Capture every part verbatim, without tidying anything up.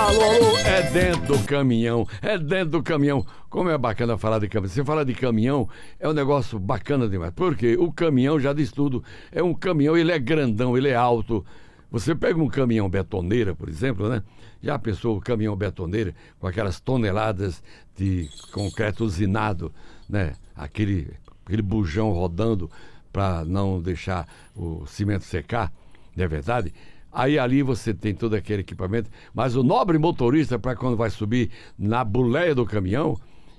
Alô, alô, é dentro do caminhão, é dentro do caminhão. Como é bacana falar de caminhão. Você falar de caminhão é um negócio bacana demais. Porque o caminhão, já diz tudo, é um caminhão, ele é grandão, ele é alto. Você pega um caminhão betoneira, por exemplo, né? Já pensou o caminhão betoneira com aquelas toneladas de concreto usinado, né? Aquele, aquele bujão rodando para não deixar o cimento secar, não é verdade? Aí ali você tem todo aquele equipamento, mas o nobre motorista, para quando vai subir na boleia do caminhão,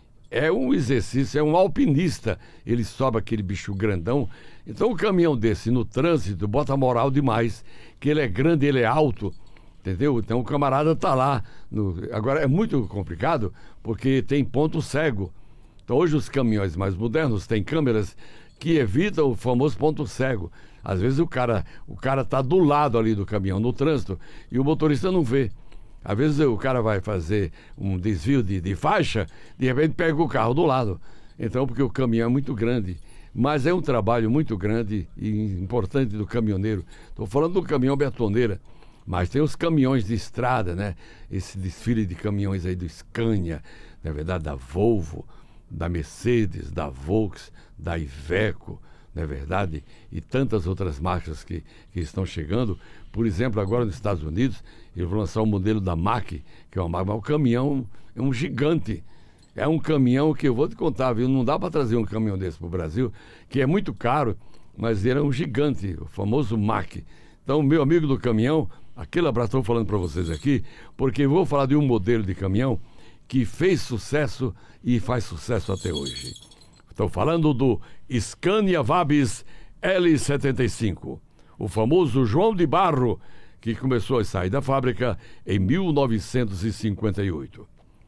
é um exercício, é um alpinista. Ele sobe aquele bicho grandão. Então o caminhão desse no trânsito bota moral demais, que ele é grande, ele é alto, entendeu? Então o camarada tá lá. No... Agora é muito complicado, porque tem ponto cego. Então hoje os caminhões mais modernos têm câmeras que evitam o famoso ponto cego. Às vezes o cara, o cara tá do lado ali do caminhão no trânsito e o motorista não vê. Às vezes o cara vai fazer um desvio de, de faixa, de repente pega o carro do lado. Então, porque o caminhão é muito grande. Mas é um trabalho muito grande e importante do caminhoneiro. Estou falando do caminhão betoneira, mas tem os caminhões de estrada, né? Esse desfile de caminhões aí do Scania, na verdade da Volvo, da Mercedes, da Volks, da Iveco, não é verdade? E tantas outras marcas que, que estão chegando. Por exemplo, agora nos Estados Unidos, eles vão lançar o modelo da Mack, que é uma marca, mas o caminhão é um gigante. É um caminhão que eu vou te contar, viu? Não dá para trazer um caminhão desse para o Brasil, que é muito caro, mas ele é um gigante, o famoso Mack. Então, meu amigo do caminhão, aquele abraço estou falando para vocês aqui, porque eu vou falar de um modelo de caminhão que fez sucesso e faz sucesso até hoje. Estou falando do Scania Vabis L setenta e cinco, o famoso João de Barro, que começou a sair da fábrica em mil novecentos e cinquenta e oito.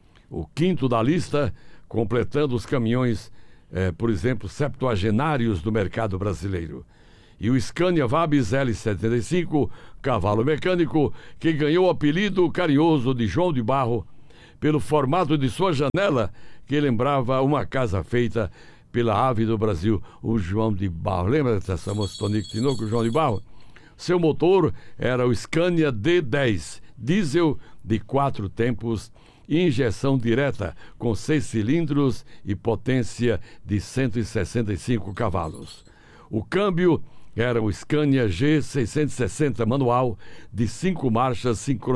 O quinto da lista, completando os caminhões, eh, por exemplo, septuagenários do mercado brasileiro. E o Scania Vabis L setenta e cinco, cavalo mecânico, que ganhou o apelido carinhoso de João de Barro, pelo formato de sua janela, que lembrava uma casa feita pela ave do Brasil, o João de Barro. Lembra dessa moça Tonico Tinoco, o João de Barro? Seu motor era o Scania D dez, diesel de quatro tempos, injeção direta com seis cilindros e potência de cento e sessenta e cinco cavalos. O câmbio era o Scania G seiscentos e sessenta manual de cinco marchas sincronizadas.